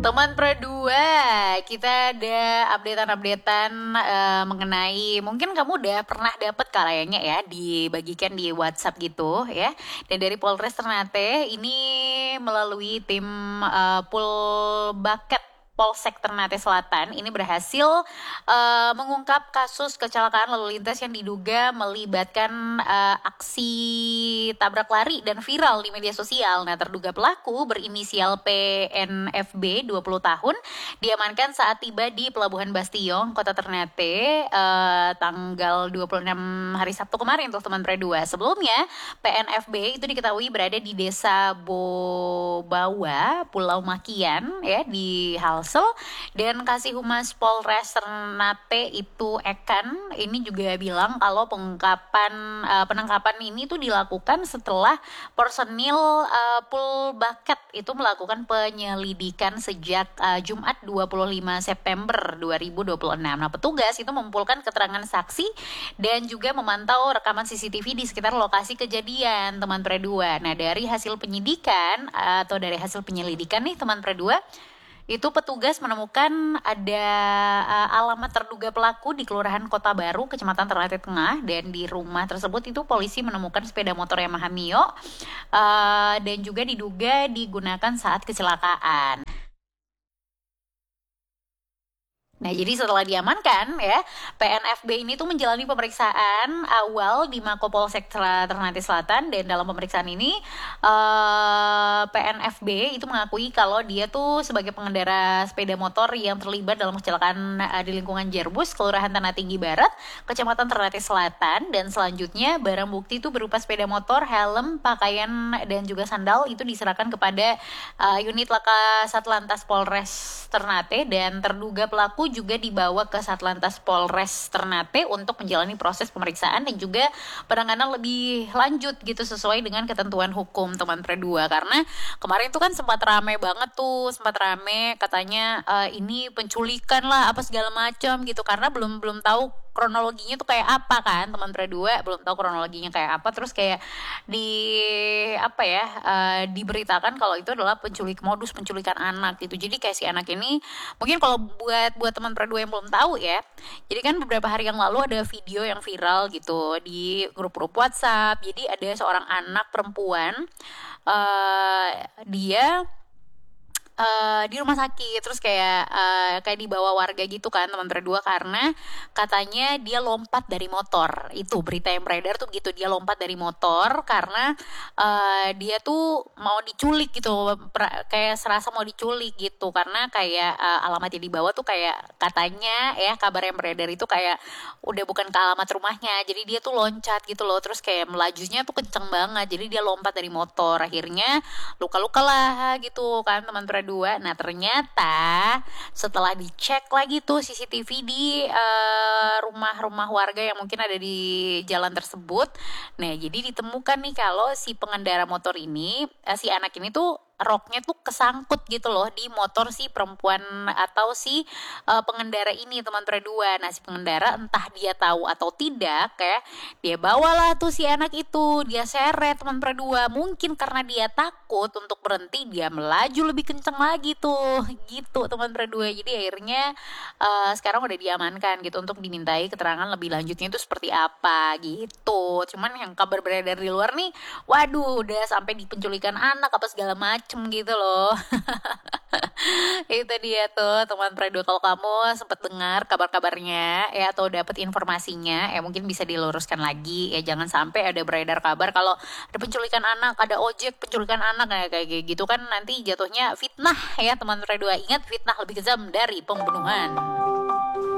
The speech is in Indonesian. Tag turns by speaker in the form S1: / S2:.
S1: Teman Pro 2, kita ada updatean mengenai mungkin kamu udah pernah dapat kayaknya ya dibagikan di WhatsApp gitu ya. Dan dari Polres Ternate ini melalui tim Pulbaket Polsek Ternate Selatan ini berhasil mengungkap kasus kecelakaan lalu lintas yang diduga melibatkan aksi tabrak lari dan viral di media sosial. Nah, terduga pelaku berinisial PNFB 20 tahun diamankan saat tiba di Pelabuhan Bastiong, Kota Ternate tanggal 26 hari Sabtu kemarin tuh teman Pre 2. Sebelumnya PNFB itu diketahui berada di Desa Bobawa, Pulau Makian ya di Halsel, dan Kasih Humas Polres Ternate itu Ekan ini juga bilang kalau penangkapan ini tuh dilakukan setelah personil Pulbaket itu melakukan penyelidikan sejak Jumat 25 September 2026. Nah, petugas itu mengumpulkan keterangan saksi dan juga memantau rekaman CCTV di sekitar lokasi kejadian teman Pre 2. Nah, dari hasil penyidikan atau dari hasil penyelidikan nih teman Pre 2, itu petugas menemukan ada alamat terduga pelaku di Kelurahan Kota Baru, Kecamatan Ternate Tengah, dan di rumah tersebut itu polisi menemukan sepeda motor Yamaha Mio dan juga diduga digunakan saat kecelakaan. Nah, jadi setelah diamankan ya, PNFB ini tuh menjalani pemeriksaan awal di Mako Polsek Ternate Selatan, dan dalam pemeriksaan ini PNFB itu mengakui kalau dia tuh sebagai pengendara sepeda motor yang terlibat dalam kecelakaan di lingkungan Jerbus, Kelurahan Tanah Tinggi Barat, Kecamatan Ternate Selatan, dan selanjutnya barang bukti itu berupa sepeda motor, helm, pakaian, dan juga sandal itu diserahkan kepada unit Laka Satlantas Polres Ternate, dan terduga pelaku juga dibawa ke Satlantas Polres Ternate untuk menjalani proses pemeriksaan dan juga penanganan lebih lanjut gitu sesuai dengan ketentuan hukum teman Pre 2. Karena kemarin tuh kan sempat rame katanya ini penculikan lah apa segala macam gitu, karena belum tahu kronologinya tuh kayak apa kan teman Pre 2, belum tahu kronologinya kayak apa, terus kayak diberitakan kalau itu adalah modus penculikan anak gitu. Jadi kayak si anak ini mungkin kalau buat teman Pre 2 yang belum tahu ya, jadi kan beberapa hari yang lalu ada video yang viral gitu di grup-grup WhatsApp. Jadi ada seorang anak perempuan, dia di rumah sakit, terus kayak dibawa warga gitu kan teman Pre 2, karena katanya dia lompat dari motor. Itu berita yang beredar tuh gitu, dia lompat dari motor karena dia tuh mau diculik gitu, kayak serasa mau diculik gitu, karena kayak alamat yang dibawa tuh kayak katanya ya, kabar yang beredar itu kayak udah bukan ke alamat rumahnya. Jadi dia tuh loncat gitu loh, terus kayak melajunya tuh kenceng banget, jadi dia lompat dari motor, akhirnya luka-luka lah gitu kan teman Pre 2. Nah, ternyata setelah dicek lagi tuh CCTV di rumah-rumah warga yang mungkin ada di jalan tersebut, nah jadi ditemukan nih kalau si pengendara motor ini, si anak ini tuh roknya tuh kesangkut gitu loh di motor si perempuan atau si pengendara ini teman Pre 2. Nah, si pengendara entah dia tahu atau tidak ya, dia bawalah tuh si anak itu, dia seret teman Pre 2. Mungkin karena dia takut untuk berhenti, dia melaju lebih kenceng lagi tuh gitu teman Pre 2. Jadi akhirnya sekarang udah diamankan gitu untuk dimintai keterangan lebih lanjutnya itu seperti apa gitu. Cuman yang kabar beredar di luar nih, waduh, udah sampai di penculikan anak apa segala macam gitu loh. Itu dia tuh teman Pre 2. Kalau kamu sempat dengar kabar-kabarnya ya atau dapat informasinya ya, mungkin bisa diluruskan lagi ya, jangan sampai ada beredar kabar kalau ada penculikan anak, ada ojek penculikan anak kayak gitu kan, nanti jatuhnya fitnah ya teman Pre 2. Ingat, fitnah lebih kejam dari pembunuhan.